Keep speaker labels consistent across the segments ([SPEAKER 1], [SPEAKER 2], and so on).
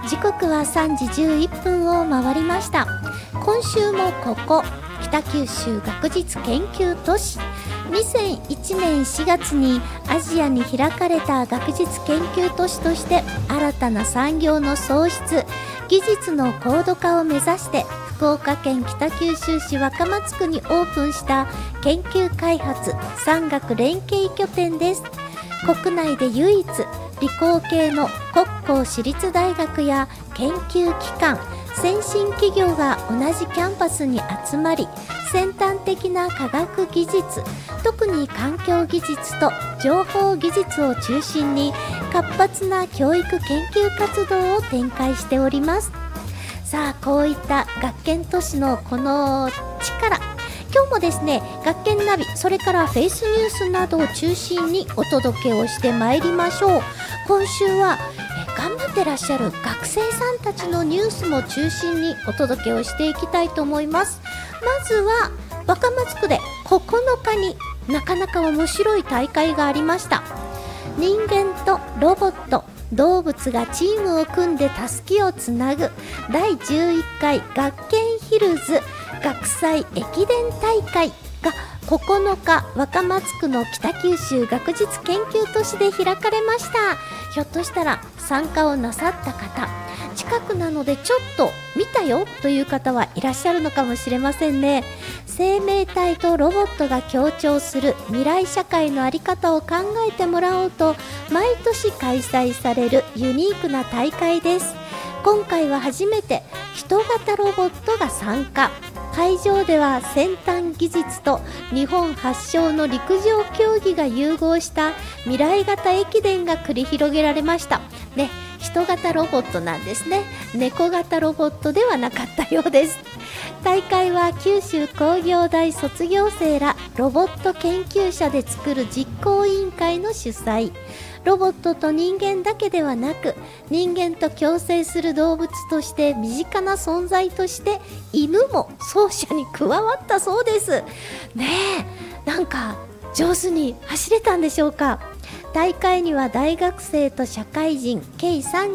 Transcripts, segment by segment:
[SPEAKER 1] 時刻は3時11分を回りました。今週もここ北九州学術研究都市、2001年4月にアジアに開かれた学術研究都市として新たな産業の創出、技術の高度化を目指して福岡県北九州市若松区にオープンした研究開発産学連携拠点です。国内で唯一理工系の国公私立大学や研究機関、先進企業が同じキャンパスに集まり、先端的な科学技術、特に環境技術と情報技術を中心に活発な教育研究活動を展開しております。さあ、こういった学研都市のこの力、今日もですね、学研ナビ、それからフェイスニュースなどを中心にお届けをしてまいりましょう。今週は頑張ってらっしゃる学生さんたちのニュースも中心にお届けをしていきたいと思います。まずは若松区で9日になかなか面白い大会がありました。人間とロボット、動物がチームを組んでたすきをつなぐ第11回学研ヒルズ学祭駅伝大会が9日若松区の北九州学術研究都市で開かれました。ひょっとしたら参加をなさった方、近くなのでちょっと見たよという方はいらっしゃるのかもしれませんね。生命体とロボットが協調する未来社会の在り方を考えてもらおうと毎年開催されるユニークな大会です。今回は初めて人型ロボットが参加。会場では先端技術と日本発祥の陸上競技が融合した未来型駅伝が繰り広げられましたね。人型ロボットなんですね。猫型ロボットではなかったようです。大会は九州工業大卒業生らロボット研究者で作る実行委員会の主催。ロボットと人間だけではなく、人間と共生する動物として身近な存在として犬も走者に加わったそうですね。え、なんか上手に走れたんでしょうか。大会には大学生と社会人計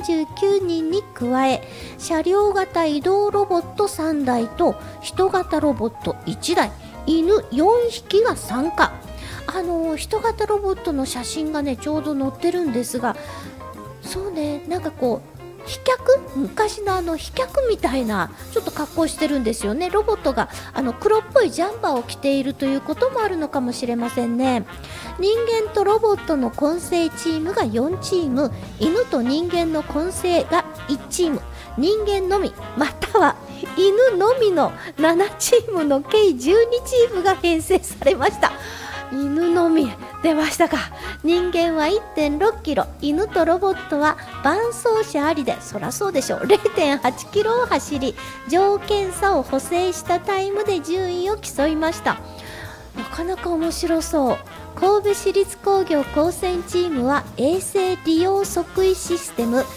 [SPEAKER 1] 39人に加え、車両型移動ロボット3台と人型ロボット1台、犬4匹が参加。人型ロボットの写真がねちょうど載ってるんですが、そうね、なんかこう飛脚、昔の飛脚みたいなちょっと格好してるんですよね。ロボットが黒っぽいジャンバーを着ているということもあるのかもしれませんね。人間とロボットの混成チームが4チーム、犬と人間の混成が1チーム、人間のみまたは犬のみの7チームの計12チームが編成されました。犬のみ出ましたか。人間は 1.6 キロ、犬とロボットは伴走者ありで、そらそうでしょう、 0.8 キロを走り、条件差を補正したタイムで順位を競いました。なかなか面白そう。神戸市立工業高専チームは衛星利用測位システム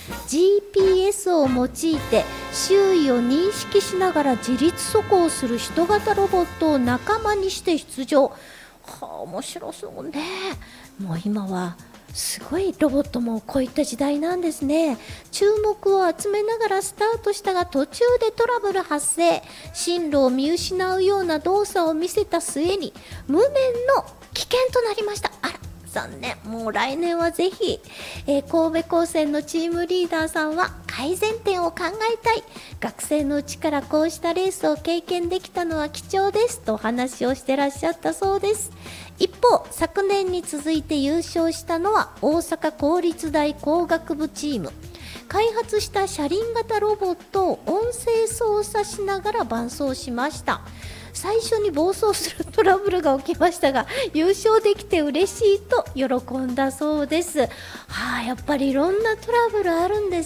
[SPEAKER 1] GPS を用いて周囲を認識しながら自律走行する人型ロボットを仲間にして出場。面白そうね。もう今はすごいロボットもこういった時代なんですね。注目を集めながらスタートしたが途中でトラブル発生、進路を見失うような動作を見せた末に無念の危険となりました。あら残念。もう来年はぜひ、神戸高専のチームリーダーさんは改善点を考えたい、学生のうちからこうしたレースを経験できたのは貴重ですとお話をしてらっしゃったそうです。一方、昨年に続いて優勝したのは大阪公立大工学部チーム。開発した車輪型ロボットを音声操作しながら伴走しました。最初に暴走するトラブルが起きましたが優勝できて嬉しいと喜んだそうです。やっぱりいろんなトラブルあるんです